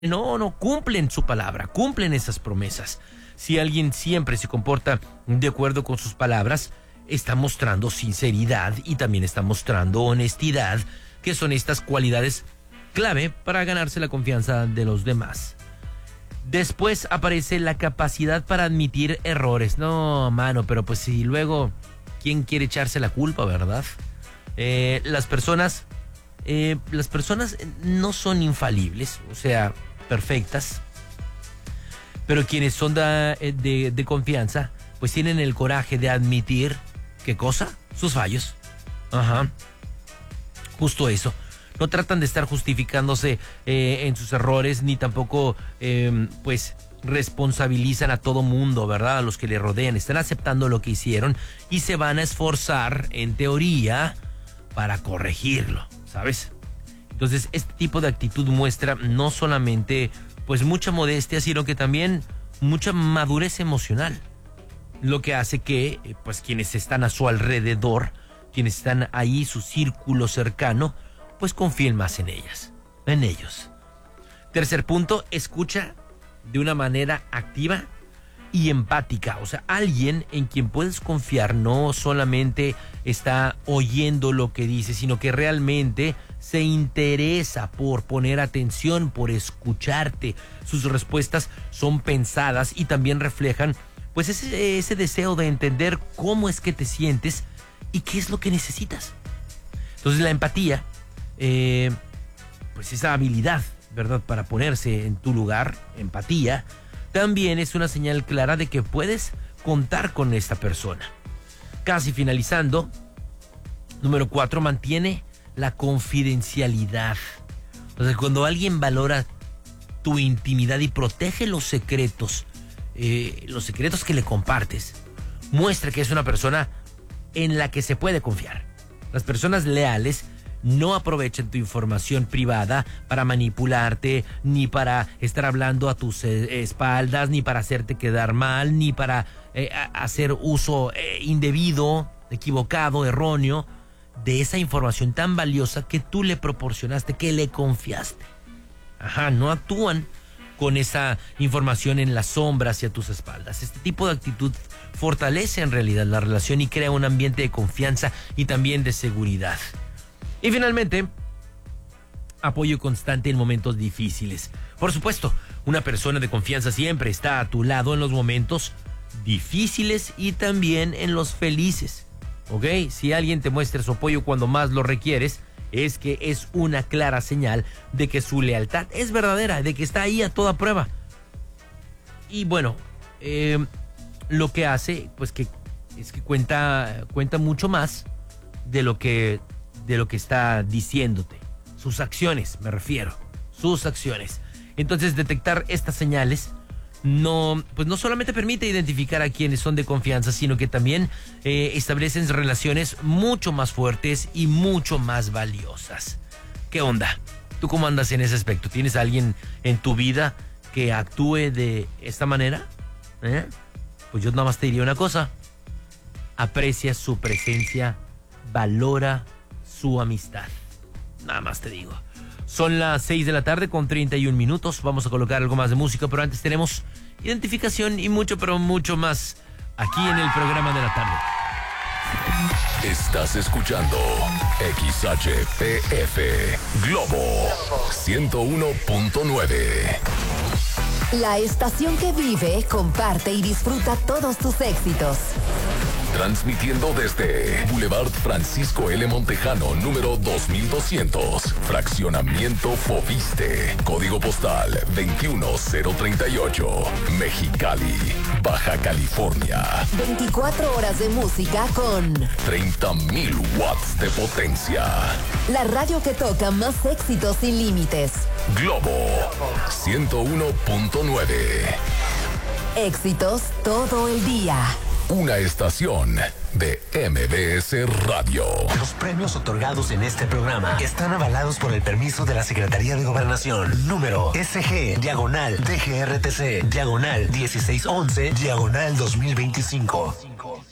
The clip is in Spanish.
no cumplen su palabra, cumplen esas promesas. Si alguien siempre se comporta de acuerdo con sus palabras, está mostrando sinceridad y también está mostrando honestidad, que son estas cualidades clave para ganarse la confianza de los demás. Después aparece la capacidad para admitir errores. No, mano, pero pues si luego, ¿quién quiere echarse la culpa, verdad? Las personas no son infalibles, o sea, perfectas, pero quienes son de confianza, pues tienen el coraje de admitir, ¿qué cosa? Sus fallos. Ajá. Justo eso. No tratan de estar justificándose en sus errores, ni tampoco, pues, responsabilizan a todo mundo, ¿verdad? A los que le rodean. Están aceptando lo que hicieron y se van a esforzar, en teoría, para corregirlo, ¿sabes? Entonces, este tipo de actitud muestra no solamente, pues, mucha modestia, sino que también mucha madurez emocional. Lo que hace que, pues, quienes están a su alrededor, quienes están ahí, su círculo cercano, pues confíen más en ellos. Tercer punto, escucha de una manera activa y empática. O sea, alguien en quien puedes confiar no solamente está oyendo lo que dice, sino que realmente se interesa por poner atención, por escucharte. Sus respuestas son pensadas y también reflejan, pues, ese deseo de entender cómo es que te sientes y qué es lo que necesitas. Entonces, la empatía, pues esa habilidad, ¿verdad?, para ponerse en tu lugar, empatía, también es una señal clara de que puedes contar con esta persona. Casi finalizando, número 4, mantiene la confidencialidad. O sea, cuando alguien valora tu intimidad y protege los secretos que le compartes, muestra que es una persona en la que se puede confiar. Las personas leales no aprovechan tu información privada para manipularte, ni para estar hablando a tus espaldas, ni para hacerte quedar mal, ni para hacer uso indebido, equivocado, erróneo de esa información tan valiosa que tú le proporcionaste, que le confiaste. Ajá, no actúan con esa información en la sombra hacia tus espaldas. Este tipo de actitud fortalece en realidad la relación y crea un ambiente de confianza y también de seguridad. Y finalmente, apoyo constante en momentos difíciles. Por supuesto, una persona de confianza siempre está a tu lado en los momentos difíciles y también en los felices. ¿Ok? Si alguien te muestra su apoyo cuando más lo requieres, es que es una clara señal de que su lealtad es verdadera, de que está ahí a toda prueba. Y bueno, lo que hace, pues, que es que cuenta mucho más de lo que está diciéndote. Sus acciones, me refiero. Sus acciones. Entonces, detectar estas señales no solamente permite identificar a quienes son de confianza, sino que también establecen relaciones mucho más fuertes y mucho más valiosas. ¿Qué onda? ¿Tú cómo andas en ese aspecto? ¿Tienes a alguien en tu vida que actúe de esta manera? Pues yo nada más te diría una cosa. Aprecia su presencia, valora su amistad. Nada más te digo. Son las 6 de la tarde con 31 minutos. Vamos a colocar algo más de música, pero antes tenemos identificación y mucho, pero mucho más aquí en el programa de la tarde. Estás escuchando XHPF Globo 101.9. La estación que vive, comparte y disfruta todos tus éxitos. Transmitiendo desde Boulevard Francisco L. Montejano, número 2200, Fraccionamiento Fobiste, Código Postal 21038, Mexicali, Baja California. 24 horas de música con 30,000 watts de potencia. La radio que toca más éxitos sin límites. Globo 101.9. Éxitos todo el día. Una estación de MBS Radio. Los premios otorgados en este programa están avalados por el permiso de la Secretaría de Gobernación. Número SG/DGRTC/1611/2025.